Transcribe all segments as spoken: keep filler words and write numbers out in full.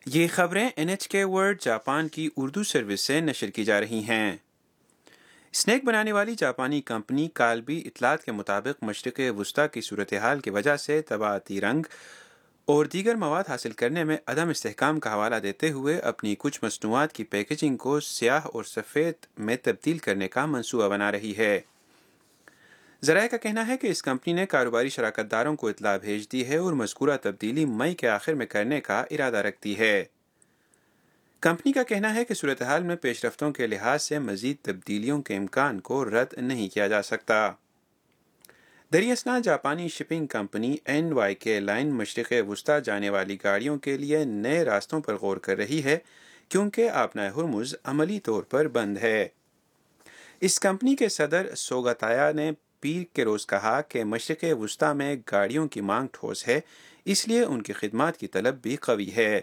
یہ خبریں N H کے ورلڈ جاپان کی اردو سروس سے نشر کی جا رہی ہیں۔ اسنیک بنانے والی جاپانی کمپنی کالبی اطلاعات کے مطابق مشرق وسطی کی صورتحال کی وجہ سے طباعتی رنگ اور دیگر مواد حاصل کرنے میں عدم استحکام کا حوالہ دیتے ہوئے اپنی کچھ مصنوعات کی پیکیجنگ کو سیاہ اور سفید میں تبدیل کرنے کا منصوبہ بنا رہی ہے۔ ذرائع کا کہنا ہے کہ اس کمپنی نے کاروباری شراکت داروں کو اطلاع بھیج دی ہے اور مذکورہ تبدیلی مئی کے آخر میں کرنے کا ارادہ رکھتی ہے۔ کمپنی کا کہنا ہے کہ صورتحال میں پیش رفتوں کے لحاظ سے مزید تبدیلیوں کے امکان کو رد نہیں کیا جا سکتا۔ دریں اثنا جاپانی شپنگ کمپنی این وائی کے لائن مشرق وسطی جانے والی گاڑیوں کے لیے نئے راستوں پر غور کر رہی ہے کیونکہ آبنائے ہرمز عملی طور پر بند ہے۔ اس کمپنی کے صدر سوگاتایا نے پیر کے روز کہا کہ مشرق وسطی میں گاڑیوں کی مانگ ٹھوس ہے، اس لیے ان کی خدمات کی طلب بھی قوی ہے۔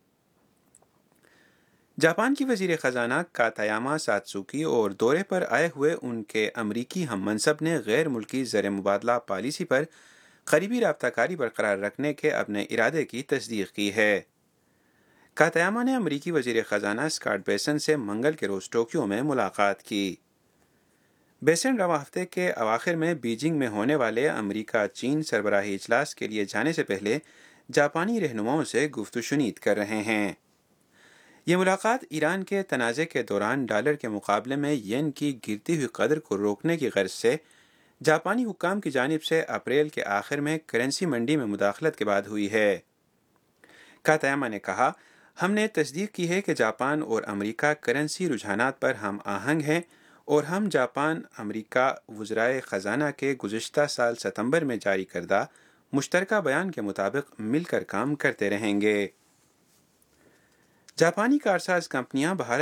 جاپان کی وزیر خزانہ کاتایاما ساتسوکی اور دورے پر آئے ہوئے ان کے امریکی ہم منصب نے غیر ملکی زر مبادلہ پالیسی پر قریبی رابطہ کاری برقرار رکھنے کے اپنے ارادے کی تصدیق کی ہے۔ کاتایاما نے امریکی وزیر خزانہ اسکاٹ بیسن سے منگل کے روز ٹوکیو میں ملاقات کی۔ بیسن رواں ہفتے کے اواخر میں بیجنگ میں ہونے والے امریکہ چین سربراہی اجلاس کے لیے جانے سے پہلے جاپانی رہنماؤں سے گفت و شنید کر رہے ہیں۔ یہ ملاقات ایران کے تنازع کے دوران ڈالر کے مقابلے میں ین کی گرتی ہوئی قدر کو روکنے کی غرض سے جاپانی حکام کی جانب سے اپریل کے آخر میں کرنسی منڈی میں مداخلت کے بعد ہوئی ہے۔ کاتایاما نے کہا، ہم نے تصدیق کی ہے کہ جاپان اور امریکہ کرنسی رجحانات پر ہم آہنگ ہیں اور ہم جاپان امریکہ وزرائے خزانہ کے گزشتہ سال ستمبر میں جاری کردہ مشترکہ بیان کے مطابق مل کر کام کرتے رہیں گے۔ جاپانی کارساز کمپنیاں بھارت